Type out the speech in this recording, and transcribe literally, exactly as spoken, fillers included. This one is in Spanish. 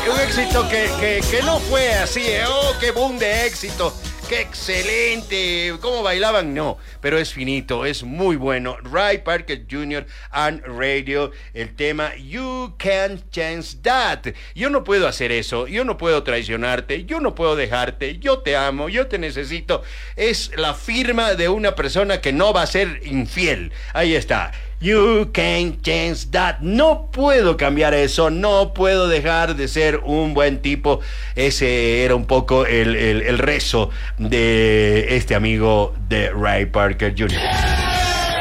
un éxito que, que, que no fue así, ¿eh? Oh, qué boom de éxito. ¡Qué excelente! ¿Cómo bailaban? No, pero es finito, es muy bueno. Ray Parker junior and Radio, el tema You Can't Change That. Yo no puedo hacer eso, yo no puedo traicionarte, yo no puedo dejarte, yo te amo, yo te necesito. Es la firma de una persona que no va a ser infiel. Ahí está. You can't change that. No puedo cambiar eso. No puedo dejar de ser un buen tipo. Ese era un poco el, el, el rezo de este amigo de Ray Parker junior